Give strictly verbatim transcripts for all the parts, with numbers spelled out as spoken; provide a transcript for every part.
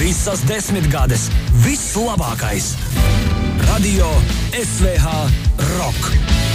Visas desmitgades, viss labākais. Radio S V H Rock.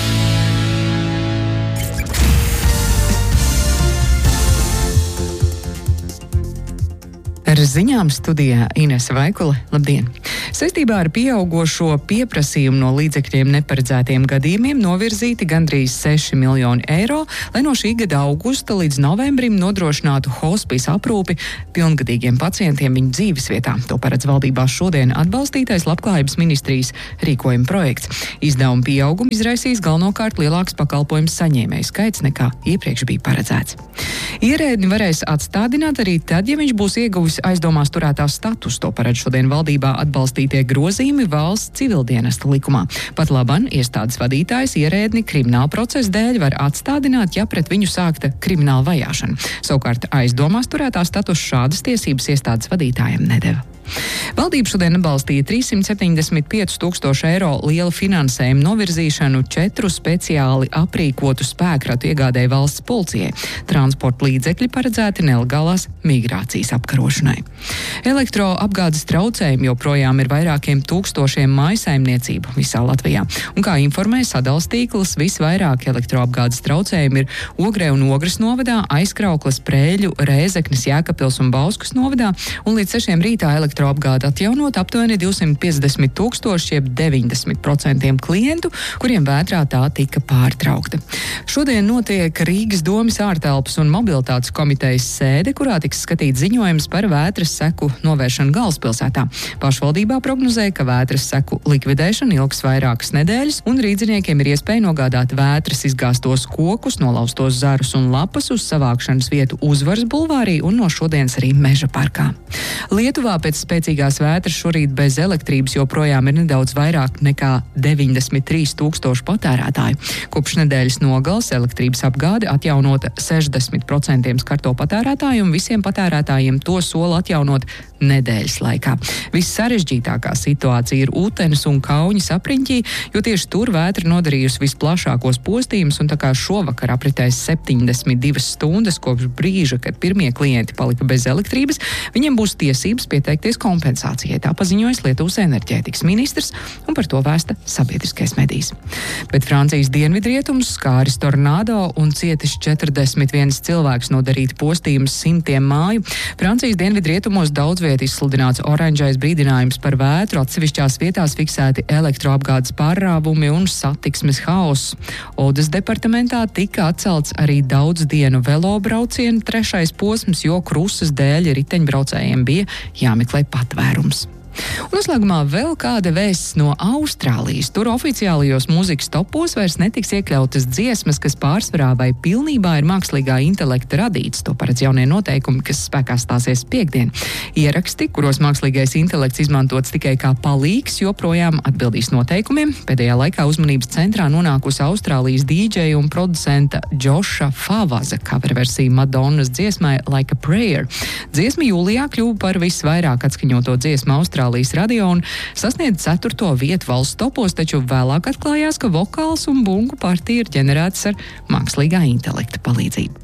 Ar ziņām studijā Inese Vaikule. Labdien! Saistībā ar pieaugošo pieprasījumu no līdzekļiem neparedzētiem gadījumiem novirzīti gandrīz seši miljoni eiro, lai no šī gada augusta līdz novembrim nodrošinātu hospice aprūpi pilngadīgiem pacientiem viņu dzīvesvietā. To paredz valdībā šodien atbalstītais Labklājības ministrijas rīkojuma projekts. Izdevuma pieaugumu izraisīs galvenokārt lielāks pakalpojums saņēmēju skaits nekā iepriekš bija paredzēts. Ierēdni varēs atstādināt arī tad, ja viņš būs ieguvis aizdomās turētās status. To paredz šodien valdībā atbalstītie grozījumi valsts civildienesta likumā. Pat laban iestādes vadītājs ierēdni krimināla procesa dēļ var atstādināt, ja pret viņu sākta krimināla vajāšana. Savukārt aizdomās turētā status šādas tiesības iestādes vadītājiem nedeva. Valdība šodien atbalstīja trīssimt septiņdesmit pieci tūkstoši eiro lielu finansējumu novirzīšanu četru speciāli aprīkotu spēkratu iegādēji valsts policijai. Transporta līdzekļi paredzēti nelegālās migrācijas apkarošanai. Elektroapgādes traucējumi joprojām ir vairākiem tūkstošiem mājsaimniecību visā Latvijā. Un kā informē sadales tīkls, visvairāk elektroapgādes traucējumi ir Ogrē un Ogres novadā, Aizkraukles, Prēļu, Rēzeknes, Jēkabpils un Bauskas novadā, un līdz sešiem rītā elektroapgāde atjaunot aptuveni divsimt piecdesmit tūkstoši, jeb deviņdesmit procenti klientu, kuriem vētrā tā tika pārtraukta. Šodien notiek Rīgas domes ārtelpas un mobilitātes komitejas sēde, kurā tiks skatīt ziņojums par vētras seku novēršanu galvaspilsētā. Pašvaldībā prognozē, ka vētras seku likvidēšana ilgs vairākas nedēļas, un rīdziniekiem ir iespēja nogādāt vētras izgāstos kokus, nolaustos zarus un lapas uz savākšanas vietu Uzvaras bulvārī un no šodienas arī Meža parkā. Lietuvā pēc spēcīgās vētras šorīt bez elektrības joprojām ir nedaudz vairāk nekā deviņdesmit trīs tūkstoši patērētāju. Kopš nedēļas nogales elektrības apgāde atjaunota sešdesmit procenti skarto patērētāju, un visiem patērētājiem to sola atjaunot nedēļas laikā. Vissarežģītākā situācija ir Utenes un Kauņas apriņķī, jo tieši tur vētra nodarījusi visplašākos postījumus, un tā kā šovakar apritēs septiņdesmit divas stundas kopš brīža, kad pirmie klienti palika bez elektrības, viņiem būs tiesības pieteikties kompensācijai. Tā paziņojas Lietuvas enerģētikas ministrs, un par to vēsta sabiedriskais medijs. Bet Francijas dienvidrietumus skāris tornado un cietis četrdesmit viens cilvēks, nodarīti postījums simtiem māju. Francijas dienvidrietumos daudz viet izsludināts oranžais brīdinājums par vētru, atsevišķās vietās fiksēti elektroapgādes pārrāvumi un satiksmes haoss. Odes departamentā tika atcelts arī daudz dienu velobraucienu trešais posms, jo krusas dēļ riteņbraucējiem bija jāmeklē patvērums. Un noslēgumā vēl kāda vēsts no Austrālijas. Tur oficiālajos mūzikas topos vairs netiks iekļautas dziesmas, kas pārsvarā vai pilnībā ir mākslīgā intelekta radīts. To paredz jaunie noteikumi, kas spēkā stāsies piektdien. Ieraksti, kuros mākslīgais intelekts izmantots tikai kā palīgs, joprojām atbildīs noteikumiem. Pēdējā laikā uzmanības centrā nonākusi Austrālijas dīdžeja un producenta Džoša Favaza coverversija Madonnas dziesmai Like a Prayer. Dziesma jūlijā kļuva par visvairāk atskaņoto dziesmu Austrālijas radio un sasniedz ceturto vietu valsts topos, taču vēlāk atklājās, ka vokāls un bungu partija ir ģenerētas ar mākslīgā intelekta palīdzību.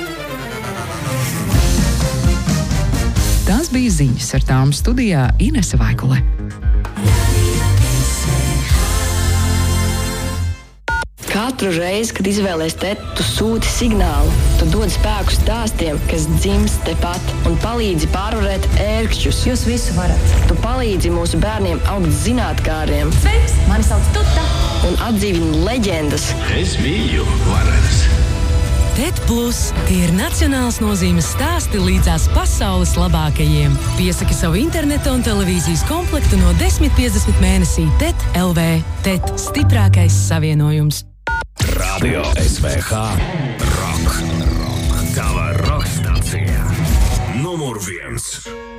Tās bija ziņas, ar tām studijā Inese Vaikule. Katru reizi, kad izvēlies teti, tu sūti signālu. Tu dod spēku stāstiem, kas dzimst tepat, un palīdzi pārvarēt ērkšķus. Jūs visu varat. Tu palīdzi mūsu bērniem augt zinātkāriem. Sveiks! Mani sauc Tuta! Un atdzīvini leģendas. Es biju varens. TET Plus – tie ir nacionāls nozīmes stāsti līdzās pasaules labākajiem. Piesaki savu interneta un televīzijas komplektu no desmit piecdesmit mēnesī TET L V. TET – stiprākais savienojums. Radio S V H Rock. Tava rock stācija. Numur viens.